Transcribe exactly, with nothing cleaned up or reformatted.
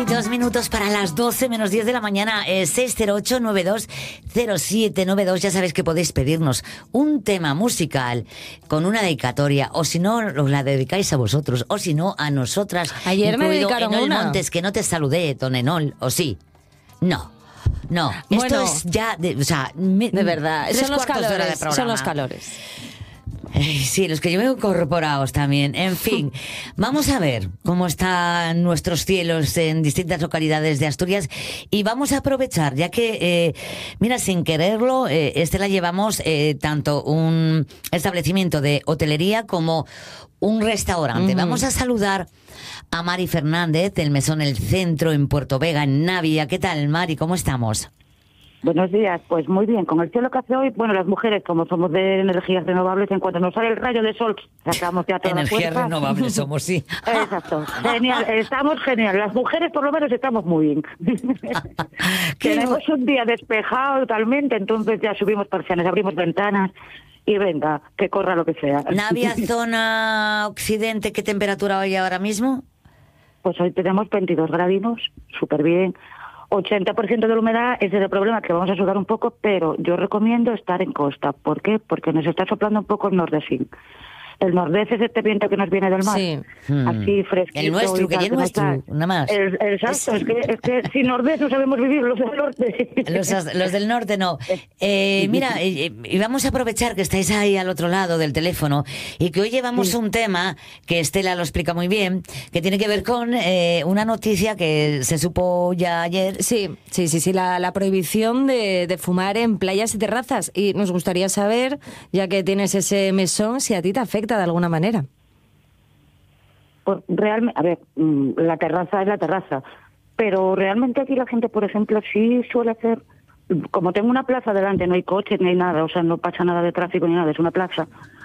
Dos minutos para las doce menos diez de la mañana. eh, seis cero ocho, nueve dos cero siete nueve dos. Ya sabéis que podéis pedirnos un tema musical con una dedicatoria, o si no, os la dedicáis a vosotros, o si no, a nosotras. Ayer me incluido dedicaron Enol una. Montes, que no te saludé, don Enol, ¿o sí? No. No, Bueno, esto es ya, de, o sea, me- De verdad, tres son los cuartos de hora de calores. Son los programa. calores. Ay, sí, los que yo veo incorporados también. En fin, vamos a ver cómo están nuestros cielos en distintas localidades de Asturias y vamos a aprovechar, ya que, eh, mira, sin quererlo, eh, Estela, llevamos eh, tanto un establecimiento de hotelería como un restaurante. Ujú. Vamos a saludar a Mari Fernández del Mesón El Centro en Puerto Vega, en Navia. ¿Qué tal, Mari? ¿Cómo estamos? Buenos días, pues muy bien, con el cielo que hace hoy, bueno, las mujeres, como somos de energías renovables, en cuanto nos sale el rayo de sol, sacamos ya toda la Energías fuerza. renovables somos, sí. Exacto, genial, estamos genial, las mujeres por lo menos estamos muy bien. Qué Tenemos un día despejado totalmente, entonces ya subimos persianas, abrimos ventanas y venga, que corra lo que sea. Navia, zona occidente, ¿qué temperatura hay ahora mismo? Pues hoy tenemos veintidós gradinos, súper bien. ochenta por ciento de la humedad, ese es el problema, que vamos a sudar un poco, pero yo recomiendo estar en costa. ¿Por qué? Porque nos está soplando un poco el nordesín. El nordés es este viento que nos viene del mar, Sí. así fresquito. El nuestro, y que tal, ya es nos nuestro, da- nada más. El, exacto, es que, es que sin nordés no sabemos vivir los del norte. Los, los del norte no. Eh, mira, eh, eh, y vamos a aprovechar que estáis ahí al otro lado del teléfono y que hoy llevamos Sí. un tema que Estela lo explica muy bien, que tiene que ver con eh, una noticia que se supo ya ayer. Sí, sí, sí, sí, la, la prohibición de, de fumar en playas y terrazas. Y nos gustaría saber, ya que tienes ese mesón, si a ti te afecta de alguna manera. Pues realmente, a ver, mm, la terraza es la terraza, pero realmente aquí la gente, por ejemplo, sí suele hacer, como tengo una plaza delante, no hay coches ni hay nada, o sea, no pasa nada de tráfico ni nada, es una plaza.